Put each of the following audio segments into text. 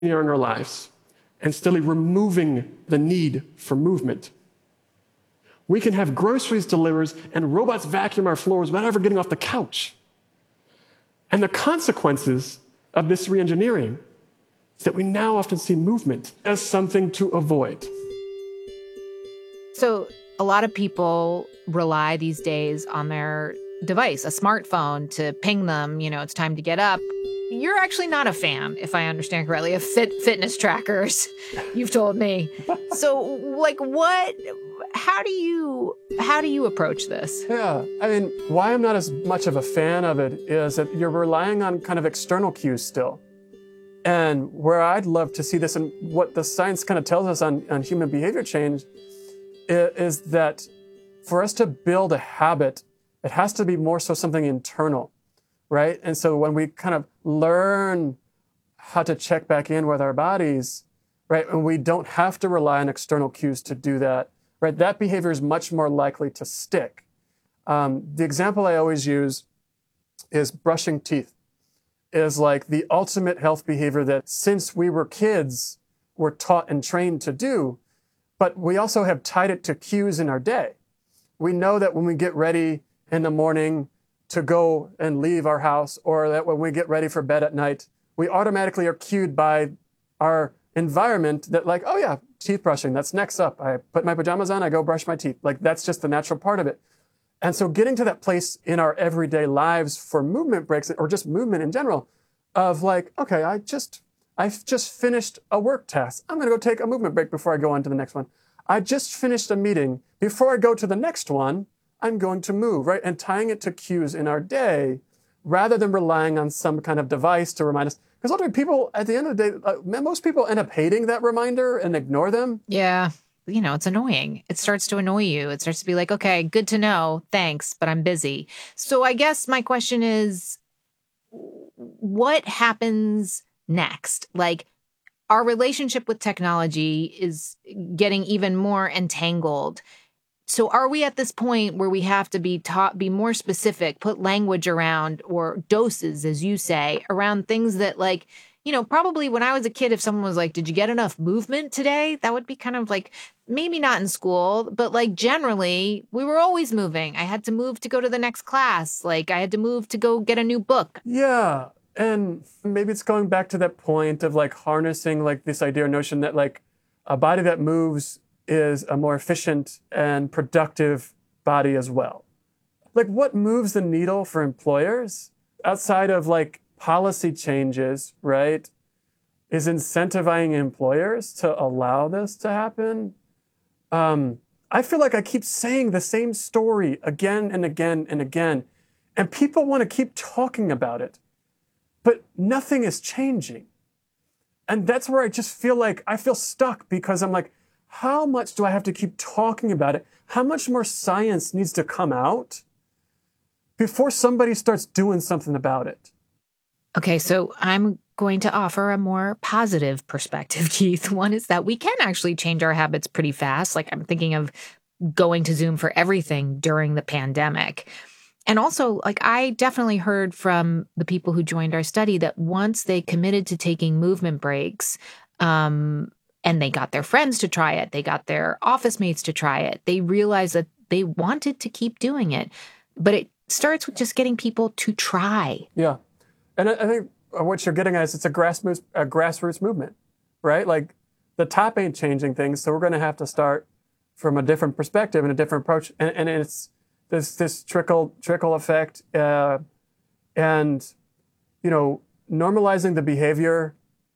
in our lives and steadily removing the need for movement. We can have groceries delivered and robots vacuum our floors without ever getting off the couch. And the consequences of this reengineering is that we now often see movement as something to avoid. So a lot of people rely these days on their device, a smartphone, to ping them, it's time to get up. You're actually not a fan, if I understand correctly, of fitness trackers, you've told me. So, how do you approach this? Yeah, why I'm not as much of a fan of it is that you're relying on kind of external cues still. And where I'd love to see this, and what the science kind of tells us on human behavior change, is that for us to build a habit, it has to be more so something internal, right? And so when we kind of learn how to check back in with our bodies, right, and we don't have to rely on external cues to do that, right, that behavior is much more likely to stick. The example I always use is brushing teeth. Is like the ultimate health behavior that since we were kids, we're taught and trained to do, but we also have tied it to cues in our day. We know that when we get ready in the morning to go and leave our house, or that when we get ready for bed at night, we automatically are cued by our environment that like, oh yeah, teeth brushing, that's next up. I put my pajamas on, I go brush my teeth. Like that's just the natural part of it. And so getting to that place in our everyday lives for movement breaks, or just movement in general, of like, okay, I've just finished a work task. I'm gonna go take a movement break before I go on to the next one. I just finished a meeting. Before I go to the next one, I'm going to move, right? And tying it to cues in our day, rather than relying on some kind of device to remind us. Because ultimately people, at the end of the day, most people end up hating that reminder and ignore them. Yeah. It's annoying. It starts to annoy you. It starts to be like, okay, good to know. Thanks, but I'm busy. So I guess my question is, what happens next? Like, our relationship with technology is getting even more entangled. So are we at this point where we have to be more specific, put language around, or doses, as you say, around things that like, probably when I was a kid, if someone was like, did you get enough movement today? That would be kind of like, maybe not in school, but like generally we were always moving. I had to move to go to the next class. Like I had to move to go get a new book. Yeah. And maybe it's going back to that point of like harnessing like this idea or notion that like a body that moves is a more efficient and productive body as well. Like what moves the needle for employers outside of like policy changes, right, is incentivizing employers to allow this to happen. I feel like I keep saying the same story again and again and again, and people want to keep talking about it, but nothing is changing. And that's where I just feel like I feel stuck, because I'm like, how much do I have to keep talking about it? How much more science needs to come out before somebody starts doing something about it? Okay, so I'm going to offer a more positive perspective, Keith. One is that we can actually change our habits pretty fast. Like I'm thinking of going to Zoom for everything during the pandemic. And also, like I definitely heard from the people who joined our study that once they committed to taking movement breaks, and they got their friends to try it, they got their office mates to try it, they realized that they wanted to keep doing it. But it starts with just getting people to try. Yeah. And I think what you're getting at is it's a grassroots movement, right? Like the top ain't changing things, so we're going to have to start from a different perspective and a different approach. And it's this trickle effect, and normalizing the behavior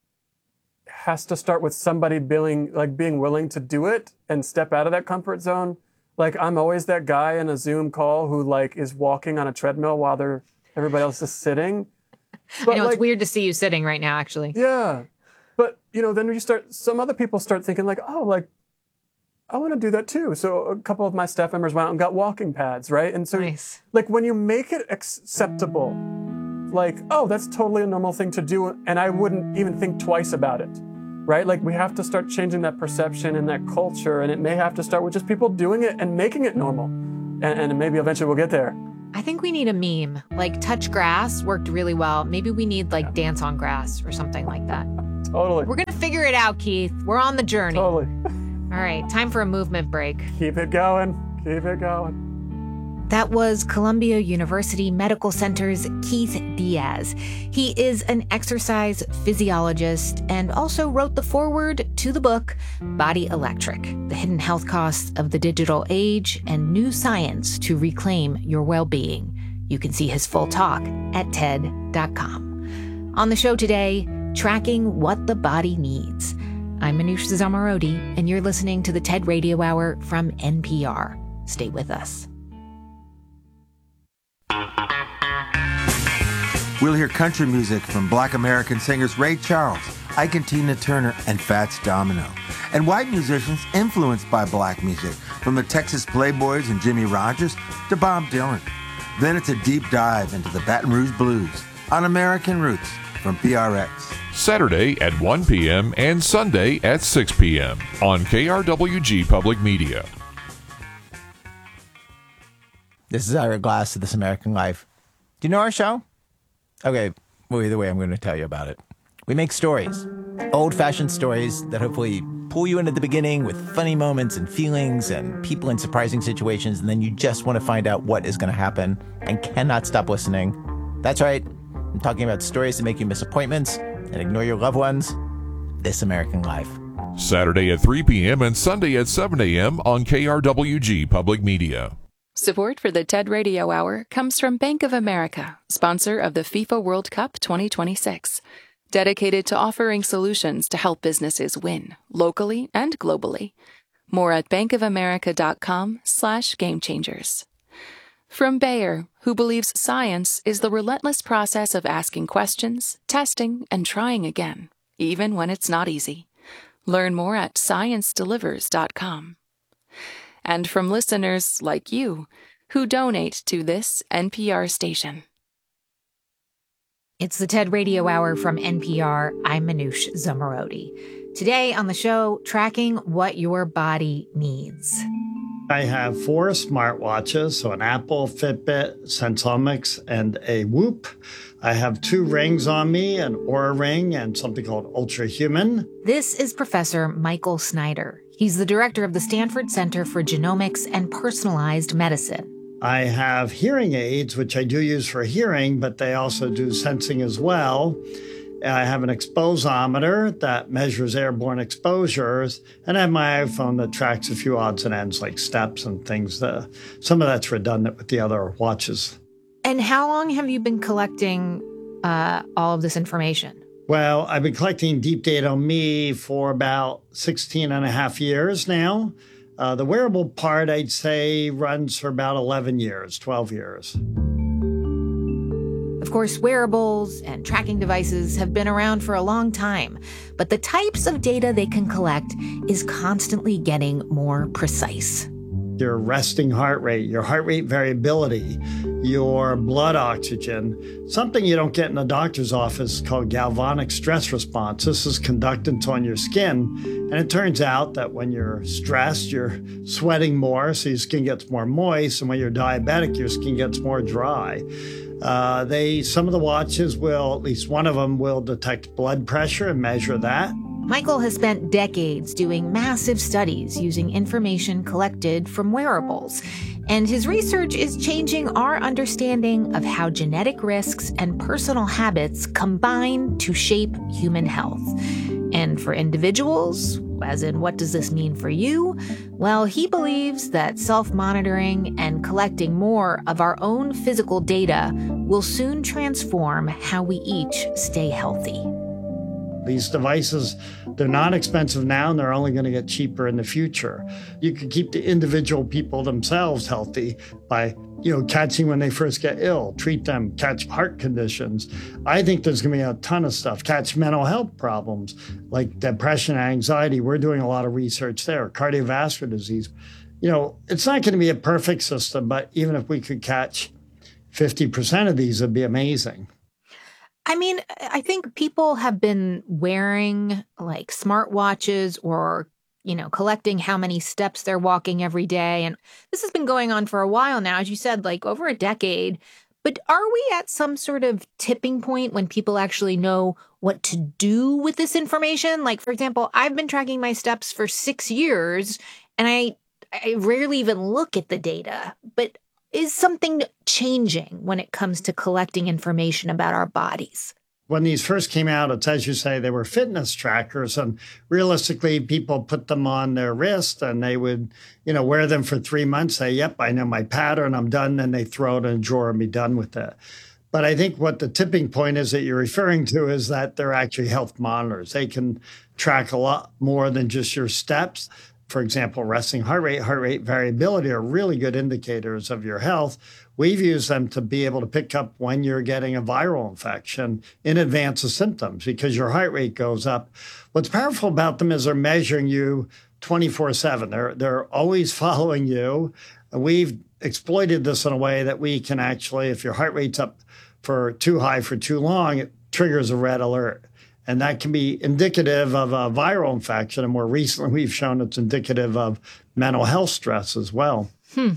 has to start with somebody being willing to do it and step out of that comfort zone. Like I'm always that guy in a Zoom call who like is walking on a treadmill while everybody else is sitting. But it's weird to see you sitting right now, actually. Yeah. But, then some other people start thinking like, oh, like, I want to do that too. So a couple of my staff members went out and got walking pads, right? And so nice. Like when you make it acceptable, like, oh, that's totally a normal thing to do, and I wouldn't even think twice about it, right? Like we have to start changing that perception and that culture, and it may have to start with just people doing it and making it normal. And maybe eventually we'll get there. I think we need a meme. Like touch grass worked really well. Maybe we need like dance on grass or something like that. Totally. We're going to figure it out, Keith. We're on the journey. Totally. All right, time for a movement break. Keep it going. Keep it going. That was Columbia University Medical Center's Keith Diaz. He is an exercise physiologist and also wrote the foreword to the book Body Electric: The Hidden Health Costs of the Digital Age and New Science to Reclaim Your Well-Being. You can see his full talk at TED.com. On the show today, tracking what the body needs. I'm Manoush Zomorodi, and you're listening to the TED Radio Hour from NPR. Stay with us. We'll hear country music from Black American singers Ray Charles, Ike and Tina Turner, and Fats Domino, and white musicians influenced by black music, from the Texas Playboys and Jimmy Rogers to Bob Dylan. Then it's a deep dive into the Baton Rouge Blues on American Roots from PRX. Saturday at 1 p.m. and Sunday at 6 p.m. on KRWG Public Media. This is Ira Glass of This American Life. Do you know our show? Okay, well, either way, I'm going to tell you about it. We make stories, old-fashioned stories that hopefully pull you into the beginning with funny moments and feelings and people in surprising situations, and then you just want to find out what is going to happen and cannot stop listening. That's right. I'm talking about stories that make you miss appointments and ignore your loved ones. This American Life. Saturday at 3 p.m. and Sunday at 7 a.m. on KRWG Public Media. Support for the TED Radio Hour comes from Bank of America, sponsor of the FIFA World Cup 2026, dedicated to offering solutions to help businesses win, locally and globally. More at bankofamerica.com/gamechangers. From Bayer, who believes science is the relentless process of asking questions, testing, and trying again, even when it's not easy. Learn more at sciencedelivers.com. And from listeners like you, who donate to this NPR station. It's the TED Radio Hour from NPR. I'm Manoush Zomorodi. Today on the show, tracking what your body needs. I have 4 smartwatches, so an Apple, Fitbit, Sensomics, and a Whoop. I have 2 rings on me, an Oura Ring and something called Ultrahuman. This is Professor Michael Snyder. He's the director of the Stanford Center for Genomics and Personalized Medicine. I have hearing aids, which I do use for hearing, but they also do sensing as well. I have an exposometer that measures airborne exposures, and I have my iPhone that tracks a few odds and ends like steps and things. Some of that's redundant with the other watches. And how long have you been collecting all of this information? Well, I've been collecting deep data on me for about 16 and a half years now. The wearable part, I'd say, runs for about 11 years, 12 years. Of course, wearables and tracking devices have been around for a long time, but the types of data they can collect is constantly getting more precise. Your resting heart rate, your heart rate variability, your blood oxygen, something you don't get in the doctor's office called galvanic stress response. This is conductance on your skin. And it turns out that when you're stressed, you're sweating more, so your skin gets more moist. And when you're diabetic, your skin gets more dry. Some of the watches will, at least one of them will detect blood pressure and measure that. Michael has spent decades doing massive studies using information collected from wearables, and his research is changing our understanding of how genetic risks and personal habits combine to shape human health. And for individuals, as in what does this mean for you? Well, he believes that self-monitoring and collecting more of our own physical data will soon transform how we each stay healthy. These devices, they're not expensive now, and they're only going to get cheaper in the future. You can keep the individual people themselves healthy by, catching when they first get ill, treat them, catch heart conditions. I think there's going to be a ton of stuff. Catch mental health problems like depression and anxiety. We're doing a lot of research there. Cardiovascular disease. It's not going to be a perfect system, but even if we could catch 50% of these, it'd be amazing. I mean, I think people have been wearing like smartwatches or collecting how many steps they're walking every day. And this has been going on for a while now, as you said, like over a decade. But are we at some sort of tipping point when people actually know what to do with this information? Like, for example, I've been tracking my steps for 6 years, and I rarely even look at the data. But is something changing when it comes to collecting information about our bodies? When these first came out, it's as you say, they were fitness trackers. And realistically, people put them on their wrist and they would, wear them for 3 months, say, yep, I know my pattern, I'm done. Then they throw it in a drawer and be done with it. But I think what the tipping point is that you're referring to is that they're actually health monitors. They can track a lot more than just your steps. For example, resting heart rate variability are really good indicators of your health. We've used them to be able to pick up when you're getting a viral infection in advance of symptoms because your heart rate goes up. What's powerful about them is they're measuring you 24/7. They're always following you. We've exploited this in a way that we can actually, if your heart rate's up for too high for too long, it triggers a red alert. And that can be indicative of a viral infection. And more recently, we've shown it's indicative of mental health stress as well.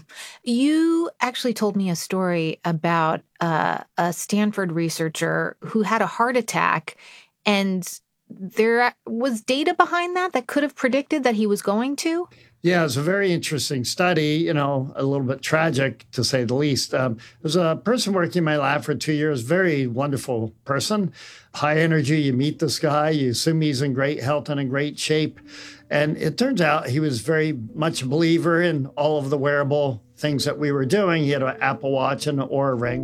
You actually told me a story about a Stanford researcher who had a heart attack, and there was data behind that could have predicted that he was going to? Yeah, it's a very interesting study, a little bit tragic to say the least. There was a person working in my lab for 2 years, very wonderful person, high energy. You meet this guy, you assume he's in great health and in great shape. And it turns out he was very much a believer in all of the wearable things that we were doing. He had an Apple Watch and an Oura Ring.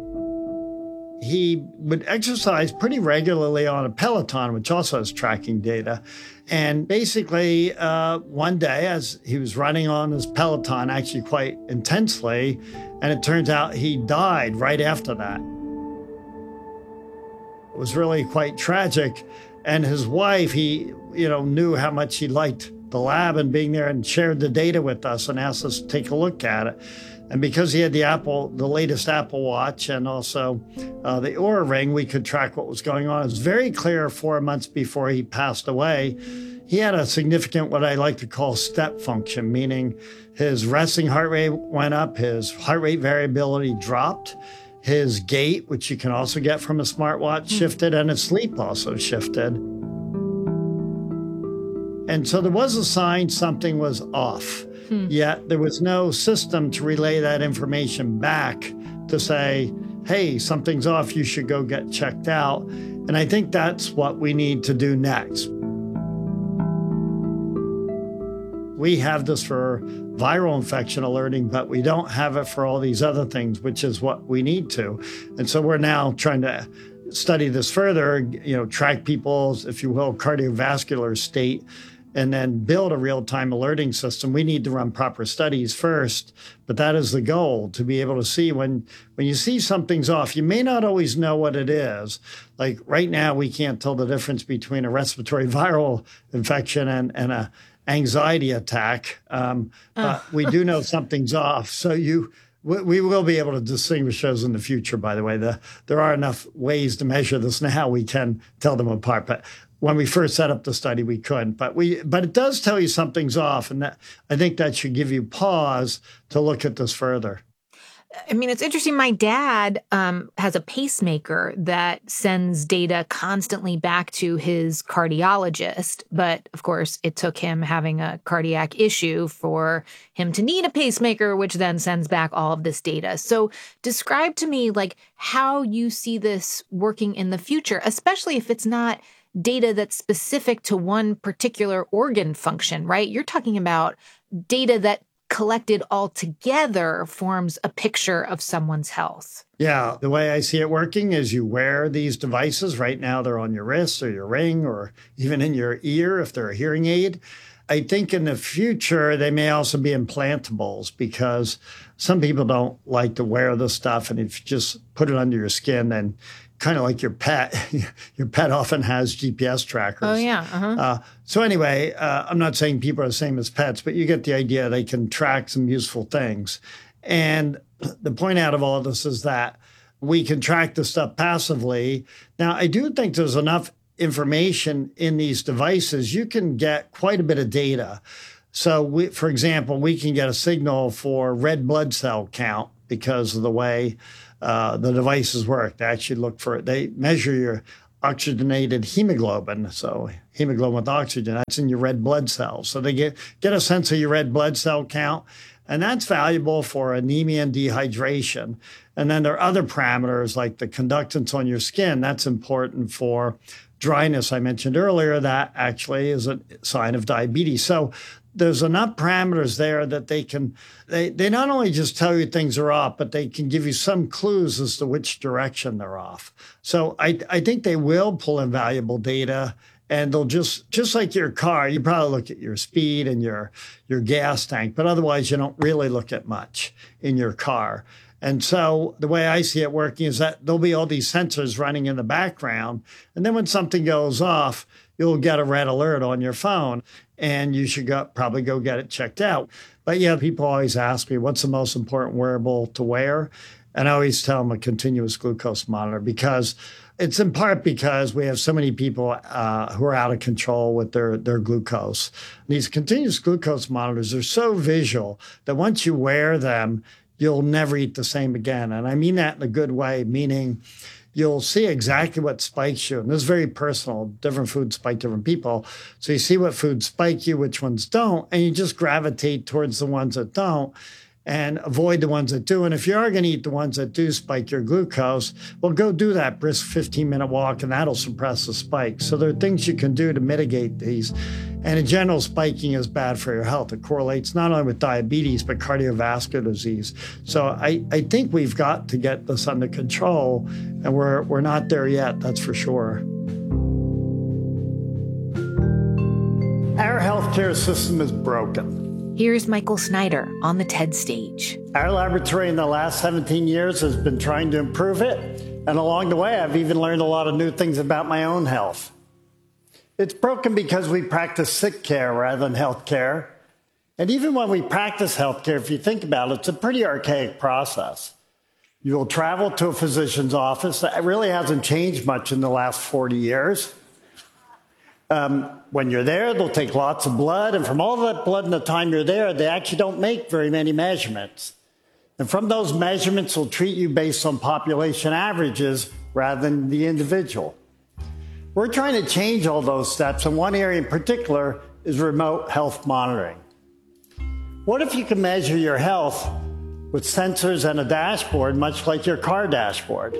He would exercise pretty regularly on a Peloton, which also has tracking data. And basically, one day, as he was running on his Peloton, actually quite intensely, and it turns out he died right after that. It was really quite tragic. And his wife, he, knew how much he liked the lab and being there and shared the data with us and asked us to take a look at it. And because he had the latest Apple Watch and also the Oura Ring, we could track what was going on. It was very clear 4 months before he passed away. He had a significant, what I like to call step function, meaning his resting heart rate went up, his heart rate variability dropped, his gait, which you can also get from a smartwatch, shifted, and his sleep also shifted. And so there was a sign something was off. Yet there was no system to relay that information back to say, hey, something's off, you should go get checked out. And I think that's what we need to do next. We have this for viral infection alerting, but we don't have it for all these other things, which is what we need to. And so we're now trying to study this further, track people's, if you will, cardiovascular state, and then build a real-time alerting system. We need to run proper studies first, but that is the goal, to be able to see when you see something's off. You may not always know what it is. Like right now, we can't tell the difference between a respiratory viral infection and a anxiety attack. But we do know something's off. So we will be able to distinguish those in the future, by the way. There are enough ways to measure this now, we can tell them apart. But when we first set up the study, we couldn't. But it does tell you something's off, and I think that should give you pause to look at this further. I mean, it's interesting. My dad has a pacemaker that sends data constantly back to his cardiologist. But of course, it took him having a cardiac issue for him to need a pacemaker, which then sends back all of this data. So describe to me how you see this working in the future, especially if it's not data that's specific to one particular organ function, right? You're talking about data that collected all together forms a picture of someone's health. Yeah, the way I see it working is you wear these devices. Right now, they're on your wrist or your ring or even in your ear if they're a hearing aid. I think in the future, they may also be implantables because some people don't like to wear this stuff. And if you just put it under your skin, then kind of like your pet often has GPS trackers. Oh, yeah. So anyway, I'm not saying people are the same as pets, but you get the idea. They can track some useful things. And the point out of all of this is that we can track this stuff passively. Now, I do think there's enough information in these devices. You can get quite a bit of data. So, for example, we can get a signal for red blood cell count because of the way the devices work. They actually they measure your oxygenated hemoglobin. So hemoglobin with oxygen, that's in your red blood cells. So they get a sense of your red blood cell count. And that's valuable for anemia and dehydration. And then there are other parameters like the conductance on your skin. That's important for dryness I mentioned earlier. That actually is a sign of diabetes. So there's enough parameters there that they not only just tell you things are off, but they can give you some clues as to which direction they're off. So I think they will pull in valuable data, and they'll just like your car, you probably look at your speed and your gas tank, but otherwise you don't really look at much in your car. And so the way I see it working is that there'll be all these sensors running in the background. And then when something goes off, you'll get a red alert on your phone, and you should probably go get it checked out. But yeah, people always ask me, what's the most important wearable to wear? And I always tell them a continuous glucose monitor, because it's in part because we have so many people who are out of control with their glucose. And these continuous glucose monitors are so visual that once you wear them, you'll never eat the same again. And I mean that in a good way, meaning you'll see exactly what spikes you. And this is very personal. Different foods spike different people. So you see what foods spike you, which ones don't, and you just gravitate towards the ones that don't and avoid the ones that do. And if you are going to eat the ones that do spike your glucose, well, go do that brisk 15-minute walk, and that'll suppress the spike. So there are things you can do to mitigate these. And in general, spiking is bad for your health. It correlates not only with diabetes, but cardiovascular disease. So I think we've got to get this under control, and we're not there yet, that's for sure. Our healthcare system is broken. Here's Michael Snyder on the TED stage. Our laboratory in the last 17 years has been trying to improve it. And along the way, I've even learned a lot of new things about my own health. It's broken because we practice sick care rather than health care. And even when we practice health care, if you think about it, it's a pretty archaic process. You'll travel to a physician's office. That really hasn't changed much in the last 40 years. When you're there, they'll take lots of blood, and from all that blood in the time you're there, they actually don't make very many measurements. And from those measurements, they'll treat you based on population averages rather than the individual. We're trying to change all those steps, and one area in particular is remote health monitoring. What if you can measure your health with sensors and a dashboard, much like your car dashboard?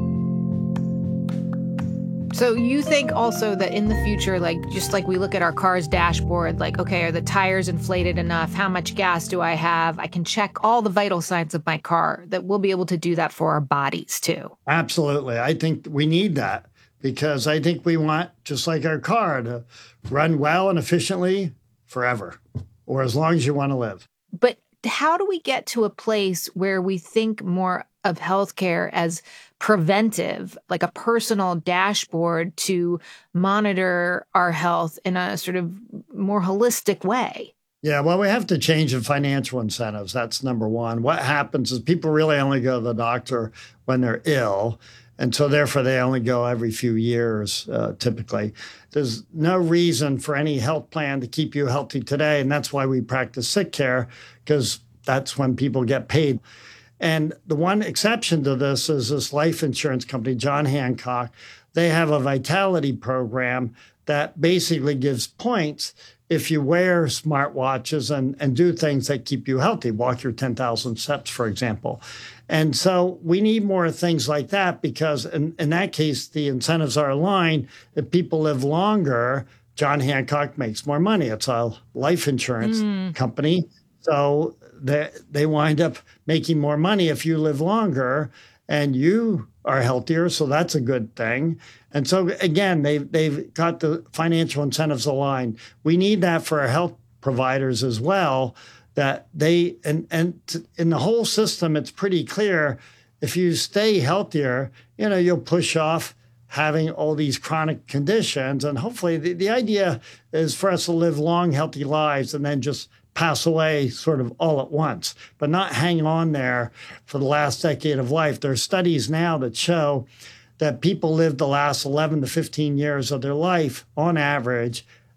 So you think also that in the future, just like we look at our car's dashboard, okay, are the tires inflated enough? How much gas do I have? I can check all the vital signs of my car, that we'll be able to do that for our bodies too. Absolutely. I think we need that, because I think we want, just like our car, to run well and efficiently forever, or as long as you want to live. But how do we get to a place where we think more of healthcare as preventive, like a personal dashboard to monitor our health in a sort of more holistic way? Yeah, well, we have to change the financial incentives. That's number one. What happens is people really only go to the doctor when they're ill. And so therefore, they only go every few years, typically. There's no reason for any health plan to keep you healthy today. And that's why we practice sick care, because that's when people get paid. And the one exception to this is this life insurance company, John Hancock. They have a vitality program that basically gives points if you wear smartwatches and do things that keep you healthy, walk your 10,000 steps, for example. And so we need more things like that, because in that case, the incentives are aligned. If people live longer, John Hancock makes more money. It's a life insurance company. So they wind up making more money if you live longer and you are healthier. So that's a good thing. And so, again, they've got the financial incentives aligned. We need that for our health providers as well, that they, and in the whole system, it's pretty clear, if you stay healthier, you'll push off having all these chronic conditions. And hopefully the idea is for us to live long, healthy lives and then just pass away sort of all at once, but not hang on there for the last decade of life. There are studies now that show that people live the last 11 to 15 years of their life on average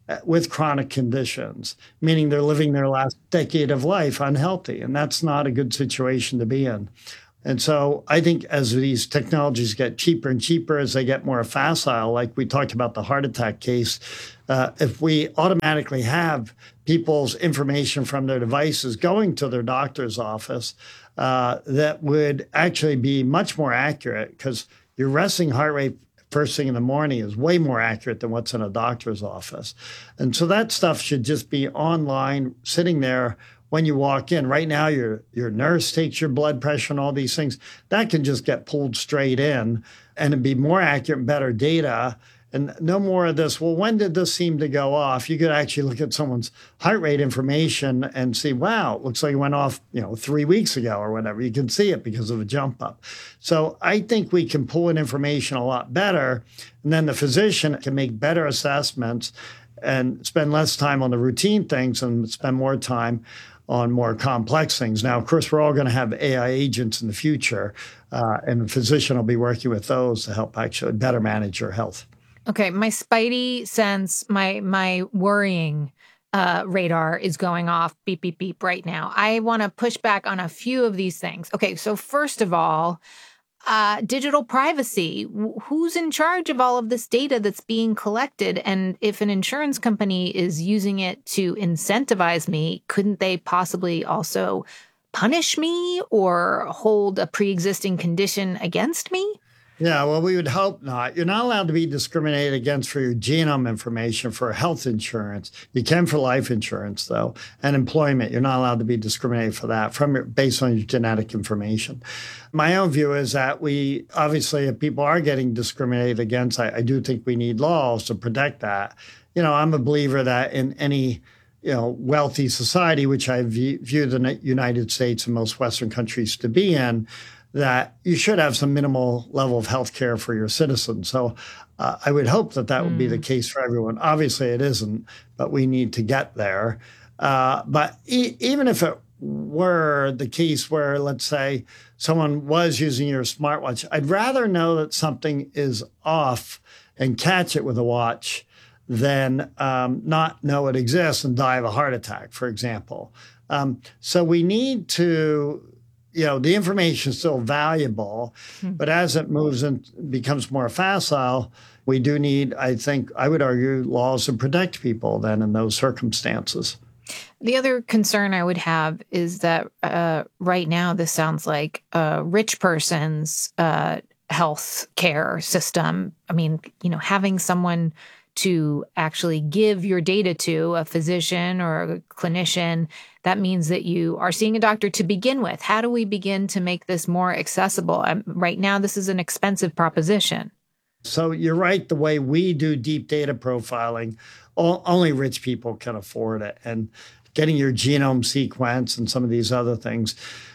with chronic conditions, meaning they're living their last decade of life unhealthy. And that's not a good situation to be in. And so I think as these technologies get cheaper and cheaper, as they get more facile, like we talked about the heart attack case, if we automatically have people's information from their devices going to their doctor's office, that would actually be much more accurate, because your resting heart rate first thing in the morning is way more accurate than what's in a doctor's office. And so that stuff should just be online, sitting there when you walk in. Right now, your nurse takes your blood pressure and all these things. That can just get pulled straight in, and it'd be more accurate and better data. And no more of this, well, when did this seem to go off? You could actually look at someone's heart rate information and see, wow, it looks like it went off, 3 weeks ago or whatever. You can see it because of a jump up. So I think we can pull in information a lot better. And then the physician can make better assessments and spend less time on the routine things and spend more time on more complex things. Now, of course, we're all going to have AI agents in the future, and the physician will be working with those to help actually better manage your health. Okay, my spidey sense, my worrying radar is going off, beep, beep, beep right now. I want to push back on a few of these things. Okay, so first of all, digital privacy. Who's in charge of all of this data that's being collected? And if an insurance company is using it to incentivize me, couldn't they possibly also punish me or hold a pre-existing condition against me? Yeah, well, we would hope not. You're not allowed to be discriminated against for your genome information for health insurance. You can for life insurance, though, and employment. You're not allowed to be discriminated for that based on your genetic information. My own view is that obviously, if people are getting discriminated against, I do think we need laws to protect that. I'm a believer that in any wealthy society, which I view the United States and most Western countries to be in, that you should have some minimal level of health care for your citizens. So I would hope that would be the case for everyone. Obviously, it isn't, but we need to get there. But even if it were the case where, let's say, someone was using your smartwatch, I'd rather know that something is off and catch it with a watch than not know it exists and die of a heart attack, for example. So we need to... the information is still valuable, but as it moves and becomes more facile, we do need, I would argue, laws to protect people then in those circumstances. The other concern I would have is that right now this sounds like a rich person's health care system. I mean, having someone to actually give your data to, a physician or a clinician, that means that you are seeing a doctor to begin with. How do we begin to make this more accessible? Right now, this is an expensive proposition. So you're right. The way we do deep data profiling, only rich people can afford it. And getting your genome sequence and some of these other things,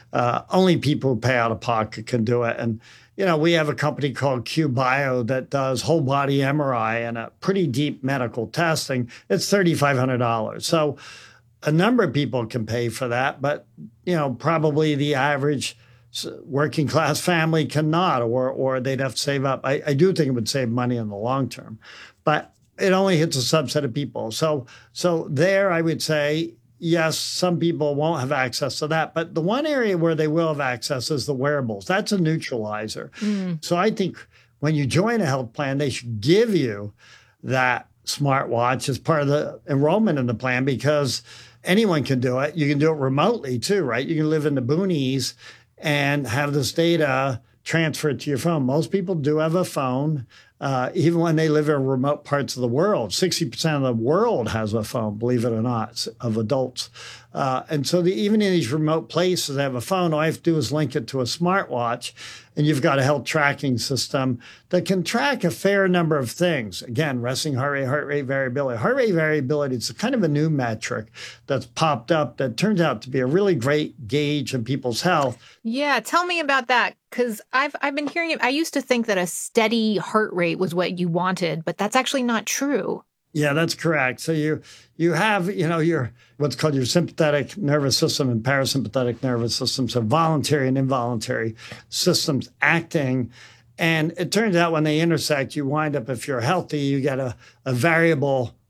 only people who pay out of pocket can do it. And we have a company called QBio that does whole body MRI and a pretty deep medical testing. It's $3,500. So a number of people can pay for that, but probably the average working class family cannot, or they'd have to save up. I do think it would save money in the long term, but it only hits a subset of people. So there, I would say, yes, some people won't have access to that, but the one area where they will have access is the wearables. That's a neutralizer. So I think when you join a health plan, they should give you that smartwatch as part of the enrollment in the plan, because anyone can do it. You can do it remotely too, right? You can live in the boonies and have this data transferred to your phone. Most people do have a phone, even when they live in remote parts of the world. 60% of the world has a phone, believe it or not, of adults. And so even in these remote places, they have a phone. All I have to do is link it to a smartwatch, and you've got a health tracking system that can track a fair number of things. Again, resting heart rate variability. Heart rate variability is kind of a new metric that's popped up that turns out to be a really great gauge of people's health. Yeah, tell me about that, because I've been hearing it. I used to think that a steady heart rate was what you wanted, but that's actually not true. Yeah, that's correct. So you have, your what's called your sympathetic nervous system and parasympathetic nervous system, so voluntary and involuntary systems acting. And it turns out when they intersect, you wind up, if you're healthy, you get a variable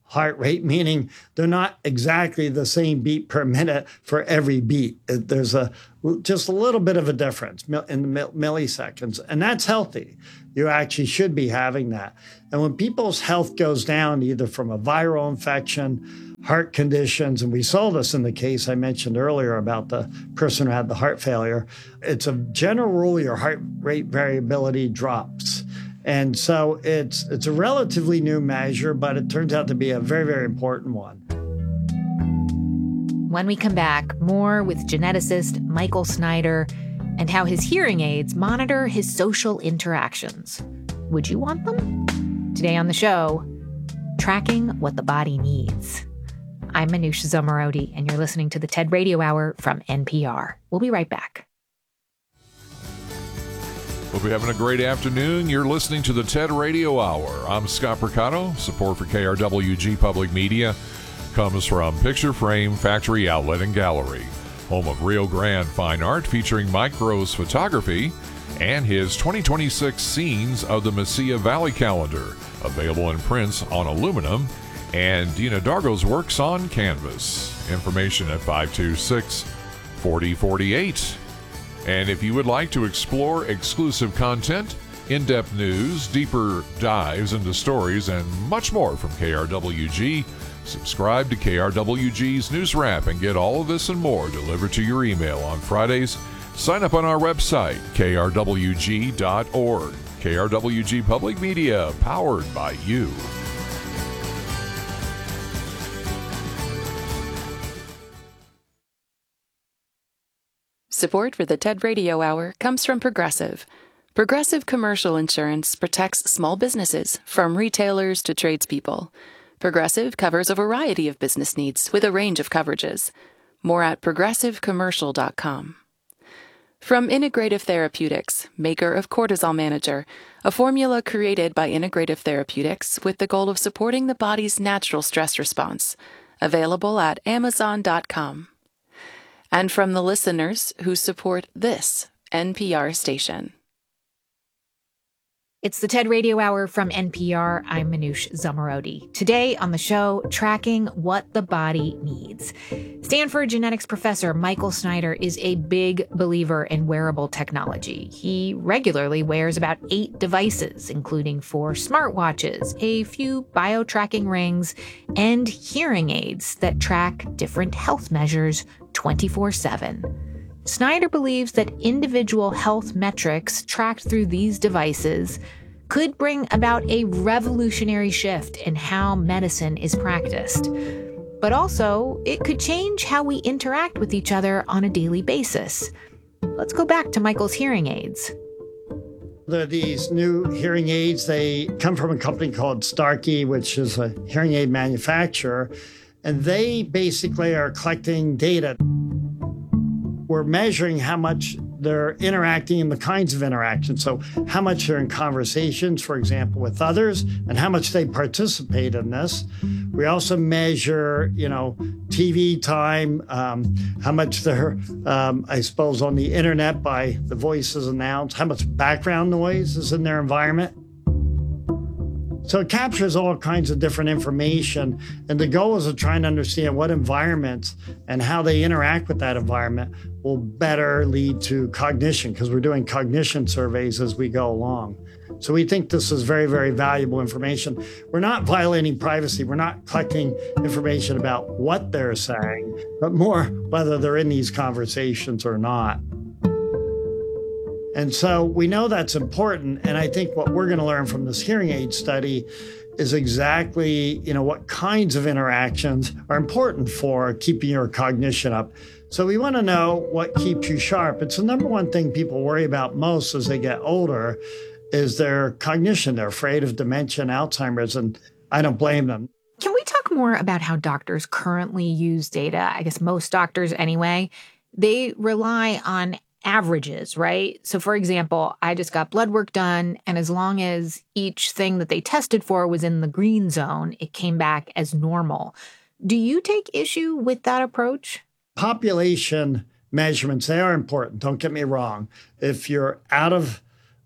heart rate, meaning they're not exactly the same beat per minute for every beat. There's just a little bit of a difference in the milliseconds, and that's healthy. You actually should be having that. And when people's health goes down, either from a viral infection, heart conditions, and we saw this in the case I mentioned earlier about the person who had the heart failure, it's a general rule your heart rate variability drops. And so it's a relatively new measure, but it turns out to be a very, very important one. When we come back, more with geneticist Michael Snyder and how his hearing aids monitor his social interactions. Would you want them? Today on the show, tracking what the body needs. I'm Manoush Zomorodi, and you're listening to the TED Radio Hour from NPR. We'll be right back. Hope you're having a great afternoon. You're listening to the TED Radio Hour. I'm Scott Percato. Support for KRWG Public Media comes from Picture Frame Factory Outlet and Gallery, home of Rio Grande Fine Art featuring Mike Gross photography and his 2026 Scenes of the Mesilla Valley calendar, available in prints on aluminum, and Dina Dargo's works on canvas. Information at 526-4048. And if you would like to explore exclusive content, in-depth news, deeper dives into stories, and much more from KRWG, subscribe to KRWG's News Wrap and get all of this and more delivered to your email on Fridays. Sign up on our website, krwg.org. KRWG Public Media, powered by you. Support for the TED Radio Hour comes from Progressive. Progressive Commercial Insurance protects small businesses, from retailers to tradespeople. Progressive covers a variety of business needs with a range of coverages. More at progressivecommercial.com. From Integrative Therapeutics, maker of Cortisol Manager, a formula created by Integrative Therapeutics with the goal of supporting the body's natural stress response. Available at amazon.com. And from the listeners who support this NPR station. It's the TED Radio Hour from NPR. I'm Manoush Zomorodi. Today on the show, tracking what the body needs. Stanford genetics professor Michael Snyder is a big believer in wearable technology. He regularly wears about 8 devices, including 4 smartwatches, a few bio-tracking rings, and hearing aids that track different health measures 24/7. Snyder believes that individual health metrics tracked through these devices could bring about a revolutionary shift in how medicine is practiced. But also, it could change how we interact with each other on a daily basis. Let's go back to Michael's hearing aids. There are these new hearing aids. They come from a company called Starkey, which is a hearing aid manufacturer, and they basically are collecting data. We're measuring how much they're interacting and the kinds of interactions. So how much they're in conversations, for example, with others, and how much they participate in this. We also measure, TV time, how much they're, I suppose, on the internet by the voices announced, how much background noise is in their environment. So it captures all kinds of different information, and the goal is to try and understand what environments and how they interact with that environment will better lead to cognition, because we're doing cognition surveys as we go along. So we think this is very, very valuable information. We're not violating privacy. We're not collecting information about what they're saying, but more whether they're in these conversations or not. And so we know that's important. And I think what we're going to learn from this hearing aid study is exactly, what kinds of interactions are important for keeping your cognition up. So we want to know what keeps you sharp. It's the number one thing people worry about most as they get older is their cognition. They're afraid of dementia and Alzheimer's, and I don't blame them. Can we talk more about how doctors currently use data? I guess most doctors anyway. They rely on averages, right? So for example, I just got blood work done, and as long as each thing that they tested for was in the green zone, it came back as normal. Do you take issue with that approach? Population measurements, they are important. Don't get me wrong. If you're out of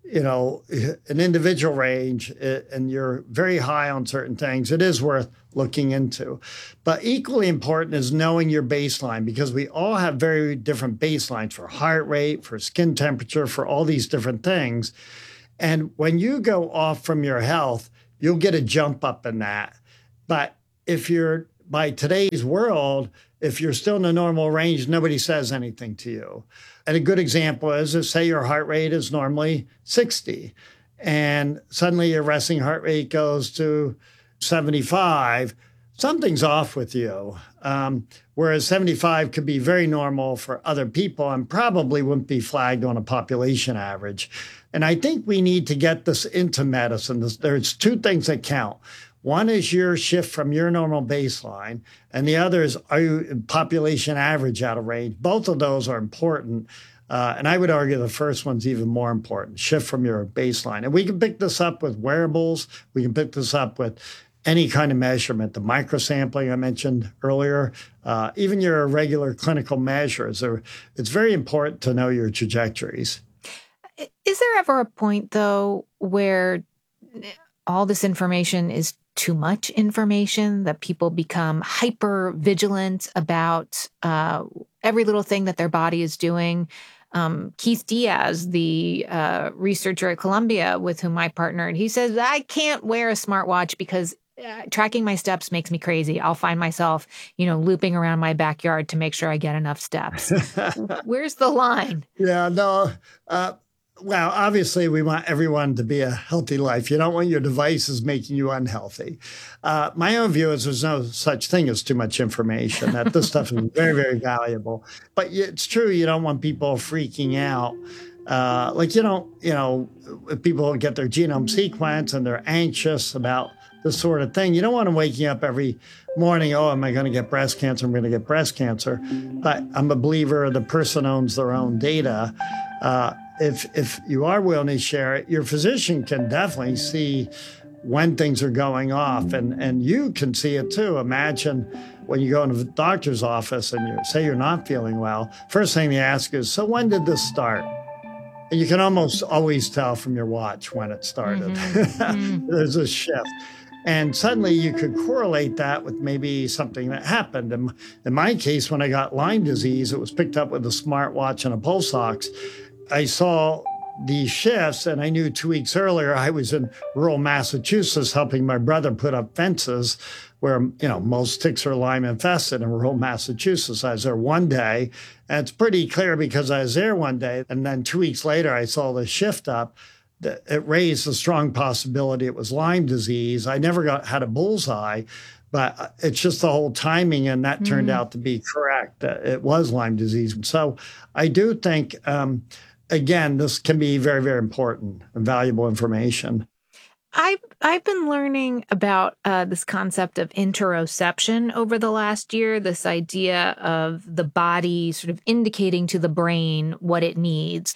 an individual range and you're very high on certain things, it is worth looking into. But equally important is knowing your baseline, because we all have very different baselines for heart rate, for skin temperature, for all these different things. And when you go off from your health, you'll get a jump up in that. But if you're, by today's world, if you're still in the normal range, nobody says anything to you. And a good example is, say your heart rate is normally 60, and suddenly your resting heart rate goes to 75, something's off with you. Whereas 75 could be very normal for other people and probably wouldn't be flagged on a population average. And I think we need to get this into medicine. There's two things that count. One is your shift from your normal baseline, and the other is, are you population average out of range? Both of those are important. And I would argue the first one's even more important, shift from your baseline. And we can pick this up with wearables. We can pick this up with any kind of measurement, the microsampling I mentioned earlier, even your regular clinical measures. It's very important to know your trajectories. Is there ever a point, though, where all this information is too much information, that people become hyper vigilant about every little thing that their body is doing? Keith Diaz, the researcher at Columbia with whom I partnered, he says, I can't wear a smartwatch because tracking my steps makes me crazy. I'll find myself, looping around my backyard to make sure I get enough steps. Where's the line? Yeah, no. Well, obviously, we want everyone to be a healthy life. You don't want your devices making you unhealthy. My own view is there's no such thing as too much information, that this stuff is very, very valuable. But it's true, you don't want people freaking out. If people get their genome sequence and they're anxious about this sort of thing, you don't want them waking up every morning, am I going to get breast cancer? I'm going to get breast cancer. But I'm a believer the person owns their own data. If you are willing to share it, your physician can definitely see when things are going off, and you can see it too. Imagine when you go into the doctor's office and you say you're not feeling well, first thing they ask is, so when did this start? And you can almost always tell from your watch when it started. There's a shift. And suddenly you could correlate that with maybe something that happened. In my case, when I got Lyme disease, it was picked up with a smartwatch and a pulse ox. I saw these shifts, and I knew 2 weeks earlier I was in rural Massachusetts helping my brother put up fences where, most ticks are Lyme infested in rural Massachusetts. I was there one day, and it's pretty clear because I was there one day, and then 2 weeks later I saw the shift up. It raised a strong possibility it was Lyme disease. I never had a bullseye, but it's just the whole timing, and that turned out to be correct. It was Lyme disease. So I do think, again, this can be very, very important and valuable information. I've been learning about this concept of interoception over the last year, this idea of the body sort of indicating to the brain what it needs.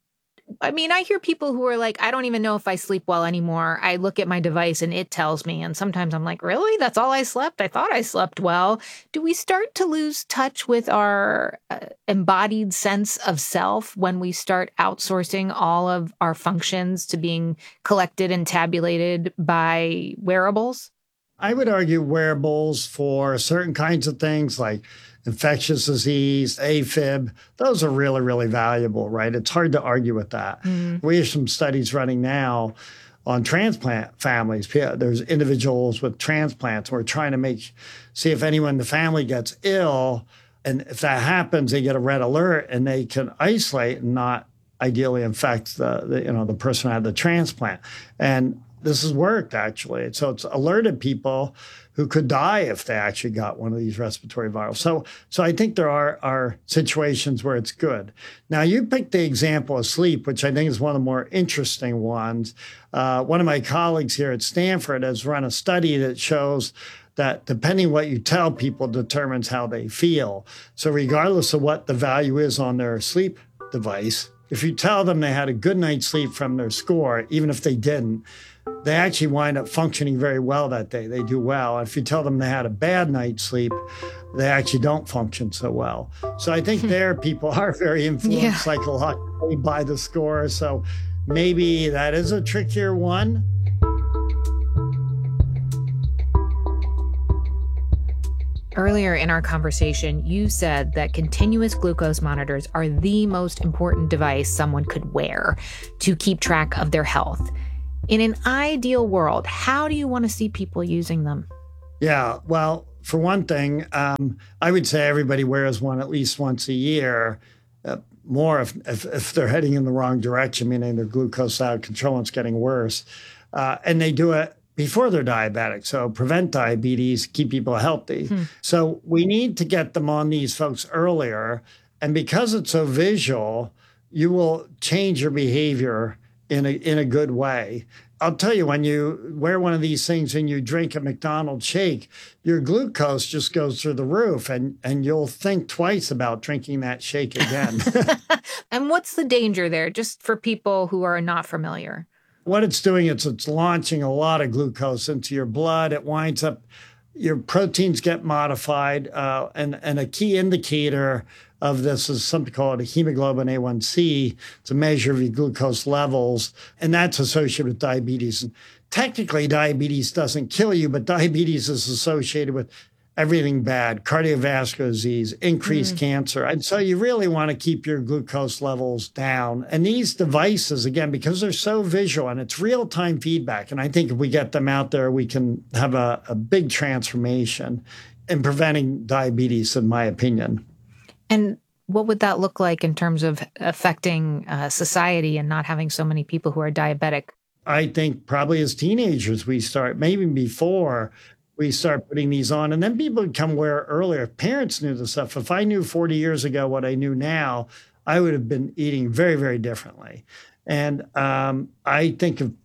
I mean, I hear people who are like, I don't even know if I sleep well anymore. I look at my device and it tells me. And sometimes I'm like, really? That's all I slept? I thought I slept well. Do we start to lose touch with our embodied sense of self when we start outsourcing all of our functions to being collected and tabulated by wearables? I would argue wearables for certain kinds of things like infectious disease, AFib, those are really, really valuable, right? It's hard to argue with that. We have some studies running now on transplant families. There's individuals with transplants. We're trying to see if anyone in the family gets ill. And if that happens, they get a red alert and they can isolate and not ideally infect the person who had the transplant. And this has worked, actually. So it's alerted people who could die if they actually got one of these respiratory virals. So I think there are situations where it's good. Now, you picked the example of sleep, which I think is one of the more interesting ones. One of my colleagues here at Stanford has run a study that shows that depending what you tell people determines how they feel. So regardless of what the value is on their sleep device, if you tell them they had a good night's sleep from their score, even if they didn't, they actually wind up functioning very well that day. They do well. If you tell them they had a bad night's sleep, they actually don't function so well. So I think people are very influenced psychologically by the score. So maybe that is a trickier one. Earlier in our conversation, you said that continuous glucose monitors are the most important device someone could wear to keep track of their health. In an ideal world, how do you want to see people using them? Yeah, well, for one thing, I would say everybody wears one at least once a year. More if they're heading in the wrong direction, meaning their glucose out of control and it's getting worse. And they do it before they're diabetic. So prevent diabetes, keep people healthy. So we need to get them on these folks earlier. And because it's so visual, you will change your behavior in a good way. I'll tell you, when you wear one of these things and you drink a McDonald's shake, your glucose just goes through the roof, and you'll think twice about drinking that shake again. And what's the danger there, just for people who are not familiar? What it's doing is it's launching a lot of glucose into your blood. It winds up, your proteins get modified, and a key indicator of this is something called a hemoglobin A1C. It's a measure of your glucose levels, and that's associated with diabetes. And technically, diabetes doesn't kill you, but diabetes is associated with everything bad: cardiovascular disease, increased cancer. And so you really want to keep your glucose levels down. And these devices, again, because they're so visual and it's real-time feedback, and I think if we get them out there, we can have a big transformation in preventing diabetes, in my opinion. And what would that look like in terms of affecting society and not having so many people who are diabetic? I think probably as teenagers, we start, maybe before, we start putting these on, and then people become aware earlier. If parents knew this stuff, if I knew 40 years ago what I knew now, I would have been eating very, very differently. And I think if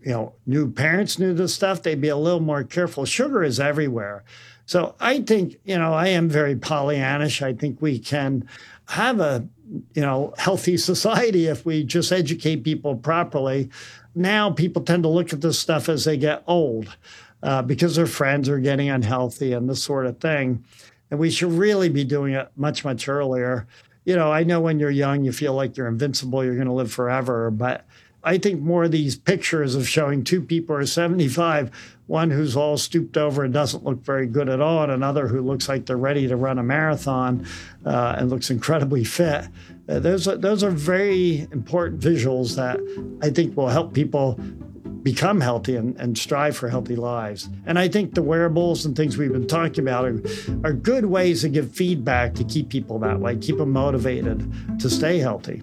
new parents knew this stuff, they'd be a little more careful. Sugar is everywhere. So I think, I am very Pollyannish. I think we can have a, healthy society if we just educate people properly. Now people tend to look at this stuff as they get old. Because their friends are getting unhealthy and this sort of thing. And we should really be doing it much, much earlier. I know when you're young, you feel like you're invincible, you're going to live forever. But I think more of these pictures of showing two people who are 75, one who's all stooped over and doesn't look very good at all, and another who looks like they're ready to run a marathon and looks incredibly fit. Those are very important visuals that I think will help people become healthy and strive for healthy lives. And I think the wearables and things we've been talking about are good ways to give feedback to keep people that way, keep them motivated to stay healthy.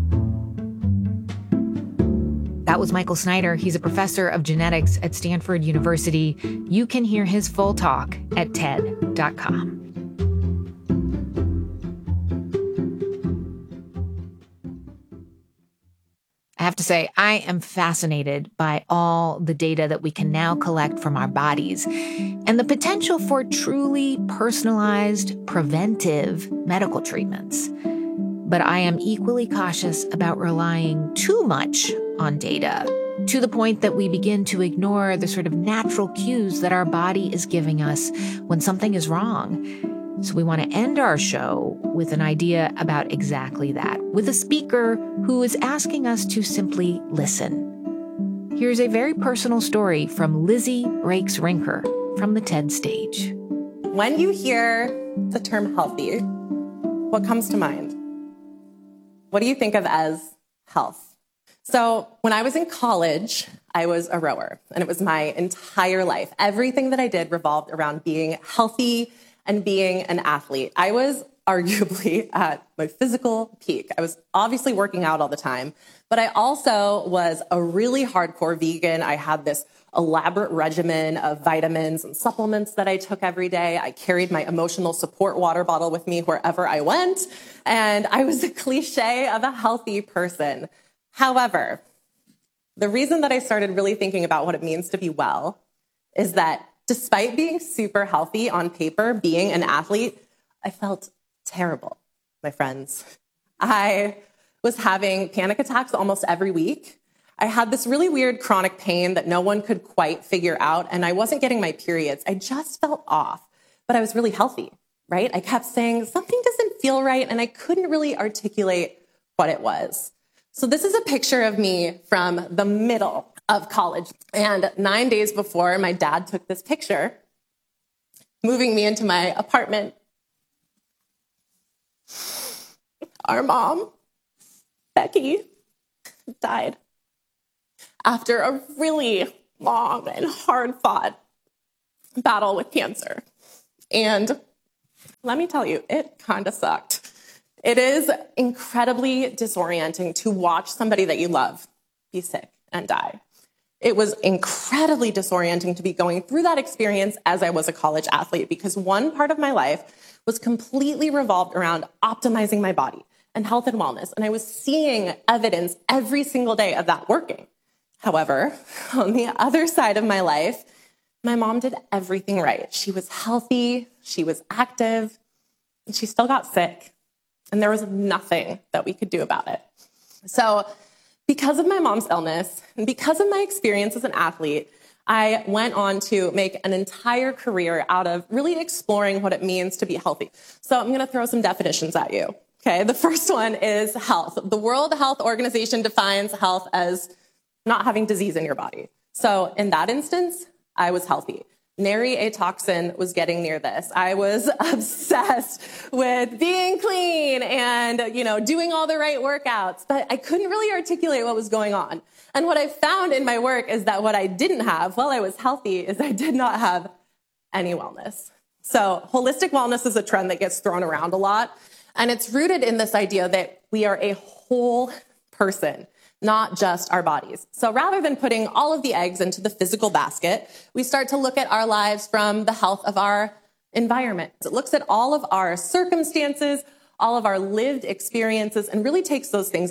That was Michael Snyder. He's a professor of genetics at Stanford University. You can hear his full talk at TED.com. I have to say, I am fascinated by all the data that we can now collect from our bodies and the potential for truly personalized, preventive medical treatments. But I am equally cautious about relying too much on data, to the point that we begin to ignore the sort of natural cues that our body is giving us when something is wrong. So we want to end our show with an idea about exactly that, with a speaker who is asking us to simply listen. Here's a very personal story from Lizzie Rakes-Rinker from the TED stage. When you hear the term healthy, what comes to mind? What do you think of as health? So when I was in college, I was a rower, and it was my entire life. Everything that I did revolved around being healthy and being an athlete. I was arguably at my physical peak. I was obviously working out all the time, but I also was a really hardcore vegan. I had this elaborate regimen of vitamins and supplements that I took every day. I carried my emotional support water bottle with me wherever I went, and I was a cliche of a healthy person. However, the reason that I started really thinking about what it means to be well is that despite being super healthy on paper, being an athlete, I felt terrible, my friends. I was having panic attacks almost every week. I had this really weird chronic pain that no one could quite figure out, and I wasn't getting my periods. I just felt off, but I was really healthy, right? I kept saying, something doesn't feel right, and I couldn't really articulate what it was. So this is a picture of me from the middle of college. And 9 days before, my dad took this picture, moving me into my apartment. Our mom, Becky, died after a really long and hard-fought battle with cancer. And let me tell you, it kind of sucked. It is incredibly disorienting to watch somebody that you love be sick and die. It was incredibly disorienting to be going through that experience as I was a college athlete, because one part of my life was completely revolved around optimizing my body and health and wellness. And I was seeing evidence every single day of that working. However, on the other side of my life, my mom did everything right. She was healthy, she was active, and she still got sick. And there was nothing that we could do about it. So because of my mom's illness and because of my experience as an athlete, I went on to make an entire career out of really exploring what it means to be healthy. So I'm going to throw some definitions at you. Okay, the first one is health. The World Health Organization defines health as not having disease in your body. So in that instance, I was healthy. Nary a toxin was getting near this. I was obsessed with being clean and, doing all the right workouts, but I couldn't really articulate what was going on. And what I found in my work is that what I didn't have while I was healthy is I did not have any wellness. So holistic wellness is a trend that gets thrown around a lot. And it's rooted in this idea that we are a whole person, not just our bodies. So rather than putting all of the eggs into the physical basket, we start to look at our lives from the health of our environment. It looks at all of our circumstances, all of our lived experiences, and really takes those things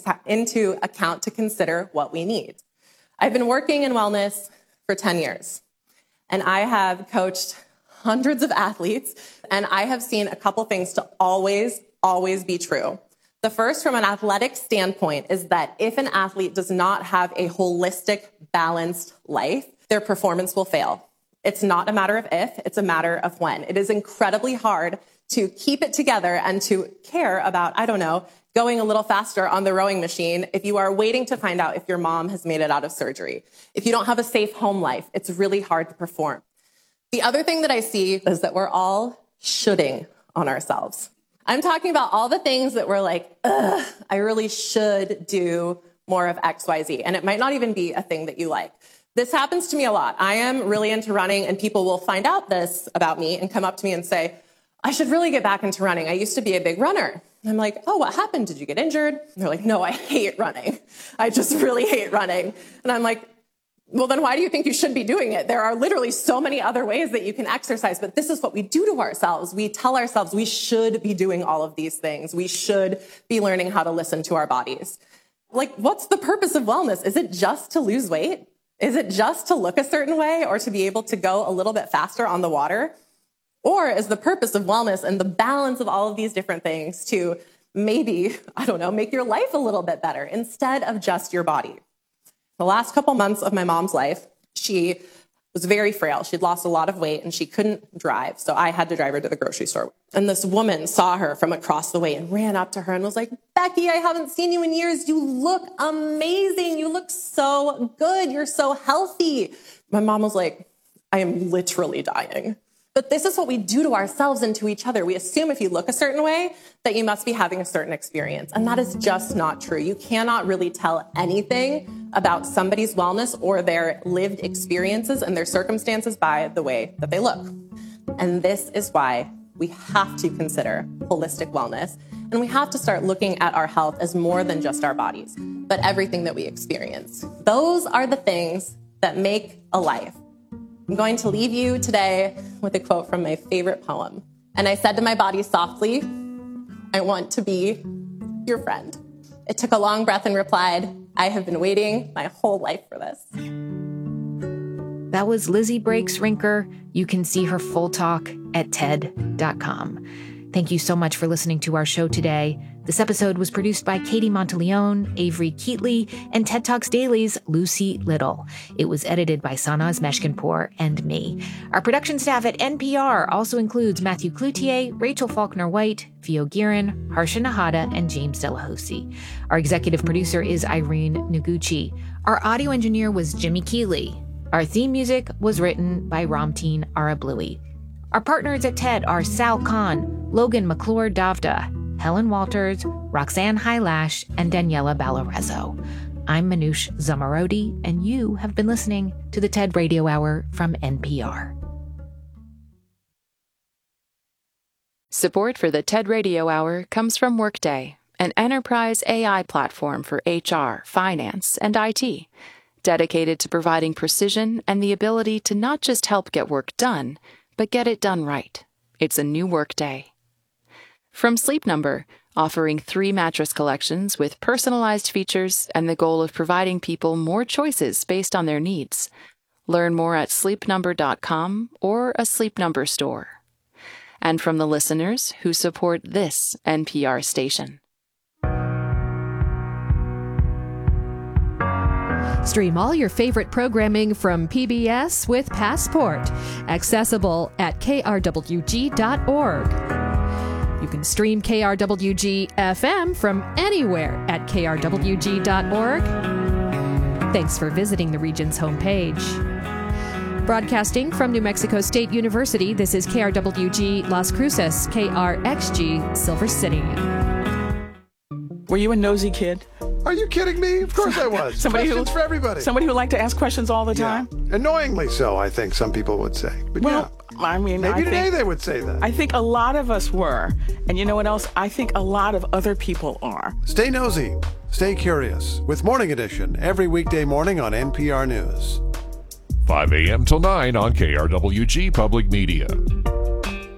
into account to consider what we need. I've been working in wellness for 10 years, and I have coached hundreds of athletes, and I have seen a couple things to always be true. The first, from an athletic standpoint, is that if an athlete does not have a holistic, balanced life, their performance will fail. It's not a matter of if, it's a matter of when. It is incredibly hard to keep it together and to care about, going a little faster on the rowing machine if you are waiting to find out if your mom has made it out of surgery. If you don't have a safe home life, it's really hard to perform. The other thing that I see is that we're all shoulding on ourselves. I'm talking about all the things that we're like, I really should do more of X, Y, Z. And it might not even be a thing that you like. This happens to me a lot. I am really into running, and people will find out this about me and come up to me and say, I should really get back into running. I used to be a big runner. And I'm like, oh, what happened? Did you get injured? And they're like, no, I hate running. I just really hate running. And I'm like, well, then why do you think you should be doing it? There are literally so many other ways that you can exercise, but this is what we do to ourselves. We tell ourselves we should be doing all of these things. We should be learning how to listen to our bodies. Like, what's the purpose of wellness? Is it just to lose weight? Is it just to look a certain way or to be able to go a little bit faster on the water? Or is the purpose of wellness and the balance of all of these different things to maybe, make your life a little bit better instead of just your body? The last couple months of my mom's life, she was very frail. She'd lost a lot of weight and she couldn't drive. So I had to drive her to the grocery store. And this woman saw her from across the way and ran up to her and was like, Becky, I haven't seen you in years. You look amazing. You look so good. You're so healthy. My mom was like, I am literally dying. But this is what we do to ourselves and to each other. We assume if you look a certain way that you must be having a certain experience. And that is just not true. You cannot really tell anything about somebody's wellness or their lived experiences and their circumstances by the way that they look. And this is why we have to consider holistic wellness. And we have to start looking at our health as more than just our bodies, but everything that we experience. Those are the things that make a life. I'm going to leave you today with a quote from my favorite poem. And I said to my body softly, I want to be your friend. It took a long breath and replied, I have been waiting my whole life for this. That was Lizzie Brakes Rinker. You can see her full talk at TED.com. Thank you so much for listening to our show today. This episode was produced by Katie Monteleone, Avery Keatley, and TED Talks Daily's Lucy Little. It was edited by Sanaz Meshkinpour and me. Our production staff at NPR also includes Matthew Cloutier, Rachel Faulkner-White, Vio Guerin, Harsha Nahata, and James Delahoussaye. Our executive producer is Irene Noguchi. Our audio engineer was Jimmy Keeley. Our theme music was written by Ramteen Arablouei. Our partners at TED are Sal Khan, Logan McClure-Davda, Helen Walters, Roxanne Hylash, and Daniela Balarezzo. I'm Manoush Zomorodi, and you have been listening to the TED Radio Hour from NPR. Support for the TED Radio Hour comes from Workday, an enterprise AI platform for HR, finance, and IT, dedicated to providing precision and the ability to not just help get work done, but get it done right. It's a new Workday. From Sleep Number, offering 3 mattress collections with personalized features and the goal of providing people more choices based on their needs. Learn more at sleepnumber.com or a Sleep Number store. And from the listeners who support this NPR station. Stream all your favorite programming from PBS with Passport, accessible at krwg.org. You can stream KRWG FM from anywhere at krwg.org. Thanks for visiting the region's homepage. Broadcasting from New Mexico State University, this is KRWG Las Cruces, KRXG Silver City. Were you a nosy kid? Are you kidding me? Of course I was. Questions for everybody. Somebody who liked to ask questions all the time? Annoyingly so, I think some people would say. But well, I mean, maybe today they would say that. I think a lot of us were. And you know what else? I think a lot of other people are. Stay nosy. Stay curious. With Morning Edition every weekday morning on NPR News. 5 a.m. till 9 on KRWG Public Media.